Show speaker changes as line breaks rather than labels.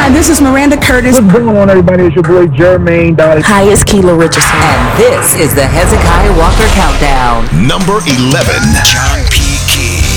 Hi, this is Miranda Curtis.
What's going on, everybody? It's your boy Jermaine Dolly.
Hi, it's Keela Richardson.
And this is the Hezekiah Walker Countdown.
Number 11. John P.